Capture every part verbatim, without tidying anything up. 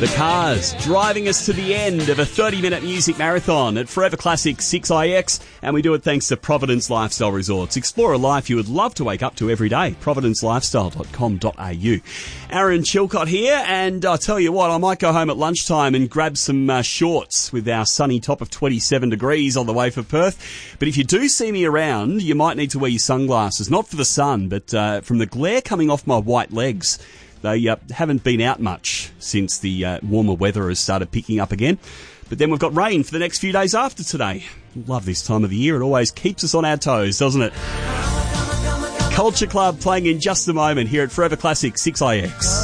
The Cars, driving us to the end of a thirty-minute music marathon at Forever Classic six I X, and we do it thanks to Providence Lifestyle Resorts. Explore a life you would love to wake up to every day. providence lifestyle dot com dot a u. Aaron Chilcott here, and I'll tell you what, I might go home at lunchtime and grab some uh, shorts with our sunny top of twenty-seven degrees on the way for Perth. But if you do see me around, you might need to wear your sunglasses, not for the sun, but uh, from the glare coming off my white legs. They uh, haven't been out much since the uh, warmer weather has started picking up again. But then we've got rain for the next few days after today. Love this time of the year. It always keeps us on our toes, doesn't it? Culture Club playing in just a moment here at Forever Classic six I X.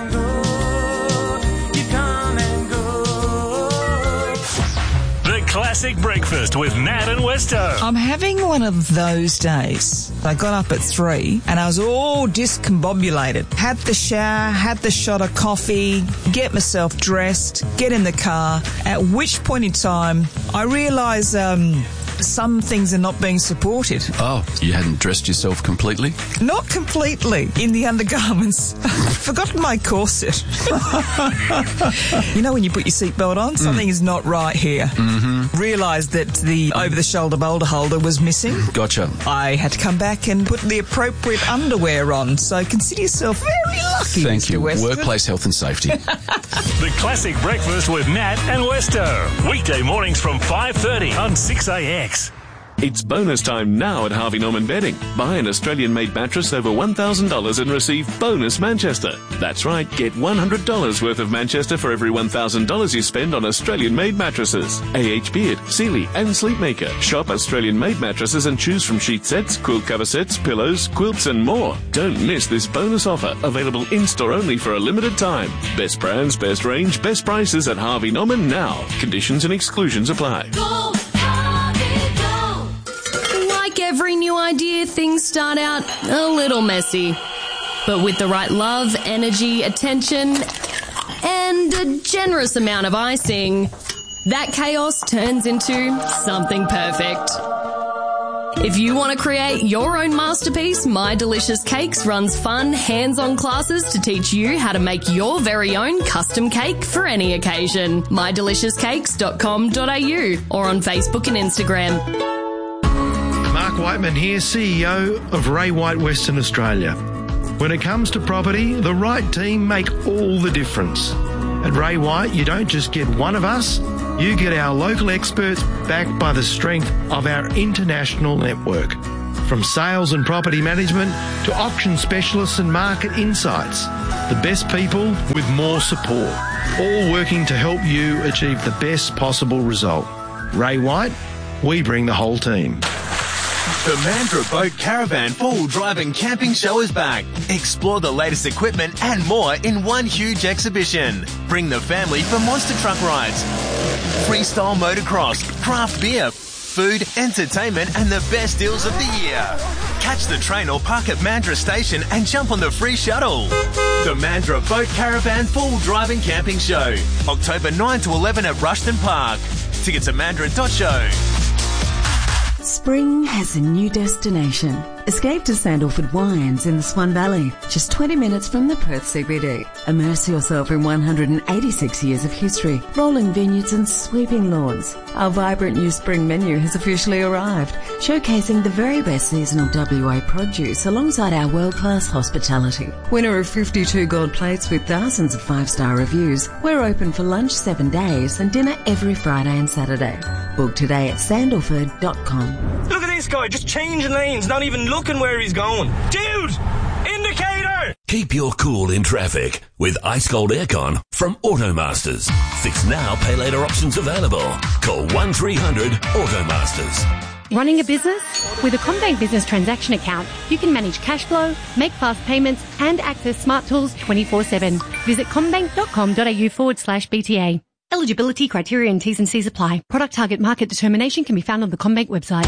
Classic Breakfast with Nat and Westo. I'm having one of those days. I got up at three and I was all discombobulated. Had the shower, had the shot of coffee, get myself dressed, get in the car, at which point in time I realise um, some things are not being supported. Oh, you hadn't dressed yourself completely? Not completely. In the undergarments. I've forgotten my corset. You know when you put your seatbelt on? Something mm. is not right here. Mm-hmm. Realised that the over-the-shoulder boulder holder was missing. Gotcha. I had to come back and put the appropriate underwear on, so consider yourself very lucky, Thank Mister you. Westwood. Workplace health and safety. The Classic Breakfast with Nat and Westo. Weekday mornings from five thirty on six A X. It's bonus time now at Harvey Norman Bedding. Buy an Australian-made mattress over one thousand dollars and receive bonus Manchester. That's right, get one hundred dollars worth of Manchester for every one thousand dollars you spend on Australian-made mattresses. A H Beard, Sealy and Sleepmaker. Shop Australian-made mattresses and choose from sheet sets, quilt cover sets, pillows, quilts and more. Don't miss this bonus offer, available in-store only for a limited time. Best brands, best range, best prices at Harvey Norman now. Conditions and exclusions apply. Go! Every new idea, things start out a little messy. But with the right love, energy, attention, and a generous amount of icing, that chaos turns into something perfect. If you want to create your own masterpiece, My Delicious Cakes runs fun, hands-on classes to teach you how to make your very own custom cake for any occasion. my delicious cakes dot com dot a u or on Facebook and Instagram. Mark Whiteman here, C E O of Ray White Western Australia. When it comes to property, the right team make all the difference. At Ray White, you don't just get one of us, you get our local experts backed by the strength of our international network. From sales and property management to auction specialists and market insights, the best people with more support, all working to help you achieve the best possible result. Ray White, we bring the whole team. The Mandurah Boat Caravan four-wheel drive and camping show is back. Explore the latest equipment and more in one huge exhibition. Bring the family for monster truck rides, freestyle motocross, craft beer, food, entertainment and the best deals of the year. Catch the train or park at Mandurah Station and jump on the free shuttle. The Mandurah Boat Caravan four-wheel drive and camping show. October ninth to eleventh at Rushton Park. Tickets at mandurah dot show. Spring has a new destination. Escape to Sandalford Wines in the Swan Valley, just twenty minutes from the Perth C B D. Immerse yourself in one hundred eighty-six years of history, rolling vineyards and sweeping lawns. Our vibrant new spring menu has officially arrived, showcasing the very best seasonal W A produce alongside our world-class hospitality. Winner of fifty-two gold plates with thousands of five-star reviews, we're open for lunch seven days and dinner every Friday and Saturday. Book today at sandalford dot com. Look at this guy, just changing lanes, not even looking where he's going. Dude! Indicator! Keep your cool in traffic with Ice Cold Aircon from Automasters. Fix now, pay later options available. Call one three hundred Automasters. Running a business? With a CommBank Business Transaction Account, you can manage cash flow, make fast payments, and access smart tools twenty-four seven. Visit commbank dot com dot a u forward slash B T A. Eligibility, criteria and T's and C's apply. Product target market determination can be found on the CommBank website.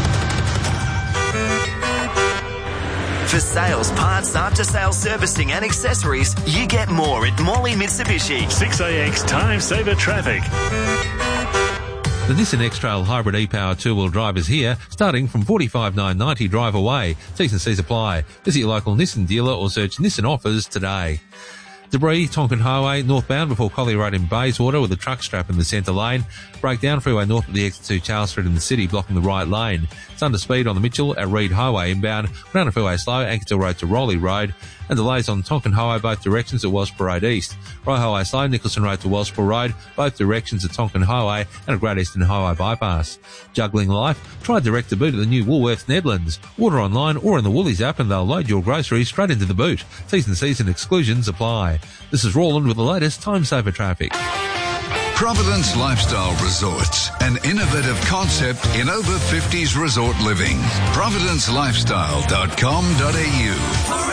For sales, parts, after-sales servicing and accessories, you get more at Morley Mitsubishi. six A X Time Saver Traffic. The Nissan X-Trail Hybrid e-Power two-wheel drive is here, starting from forty-five thousand nine hundred ninety dollars drive away. T's and C's apply. Visit your local Nissan dealer or search Nissan offers today. Debris, Tonkin Highway, northbound before Collier Road in Bayswater with a truck strap in the centre lane. Breakdown freeway north of the exit to Charles Street in the city, blocking the right lane. It's under speed on the Mitchell at Reed Highway inbound. Crown freeway slow, Ankertil Road to Rowley Road. And delays on Tonkin Highway both directions at Wellsborough Road East. Rye Highway slow, Nicholson Road to Wellsborough Road, both directions at Tonkin Highway and a Great Eastern Highway bypass. Juggling life? Try direct to boot at the new Woolworths Nedlands. Order online or in the Woolies app and they'll load your groceries straight into the boot. Season season exclusions apply. This is Roland with the latest time saver traffic. Providence Lifestyle Resorts, an innovative concept in over fifties resort living. providence lifestyle dot com dot a u